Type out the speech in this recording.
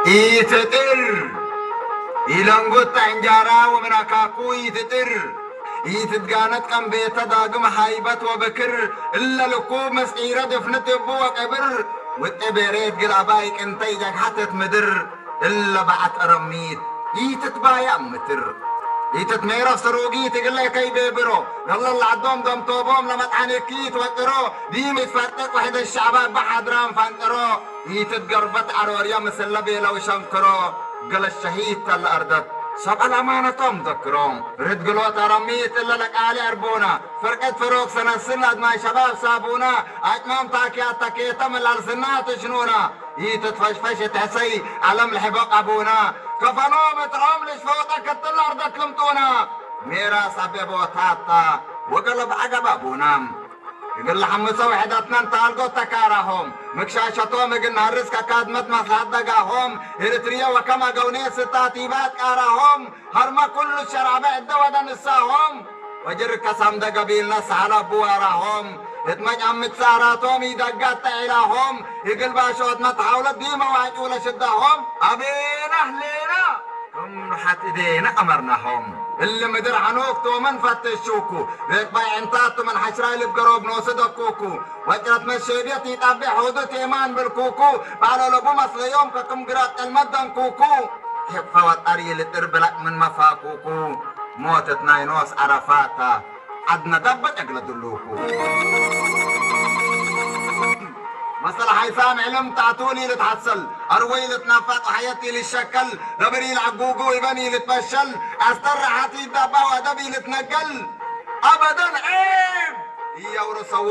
يتطر يلنقط انجارا ومناكاكو يتطر يتتقانت كم بيتا داقم حايبت وبكر إلا لكو مسعيرة دفنت بو وقبر واتبريت قلابايك انتي جاك حتت مدر إلا بعت أرميت يتتبايا متر يتتميرا سروقي تقلي كي بيبرو يلا اللي عدوم دم توبوم لما تحنكيت وقرو ديم يتفتق وحد الشعبات بحضرام فانقرو يتتقربت عروريا مسلا بيلا وشنكرو قل الشهيد تل أردت سب الأمانة توم ذكرهم رد قلوة رميت إلا لك آلي أربونا فرقت فروق سنة السنة ما شباب سابونا أجمام تاكيات تاكيتا من الأرسنات جنونا يتتفشفش تحسي علم الحبق أبونا كفنو مترهم لشفوطك كتل أرضك لمتونا ميرا سبب وطاطا وقلب عقب أبونا يقول حمسوا وحدتنا انتالقوا تكارهم مكشاشتهم يقول نهرس كادمت مصلحات دقاهم إريتريا وكما قوني ستاتيبات كارهم هرما كل الشرابة عدة نساهم وجر كسام دا قبيلنا سهلا بوارهم اتمج عمت ساراتهم يدقات تعيلاهم يقول باشوت متحاولت ديما وعجولة شدهم أبينا أهلينا كم رحت إيدينا أمرناهم اللي مدر عنوك تومن فتشوكو ذيك باي انتاتو من حشراي اللي بقروب نوصدك كوكو وجرت مشيبيت يتابع حدود ايمان بالكوكو بعلو لبو مصر يوم ككم قرات المدن كوكو هيك فوت اري اللي تربلك من مفاكوكو موتت ناينوس عرفاتا عدنا دبت اقل دلوكو مثلا حيثام علم تعطولي لتحصل اروي لتنفط وحياتي للشكل دبري العقوقو يبني لتفشل استر حتي دبا ودبي لتنقل ابدا عيب يا ورسو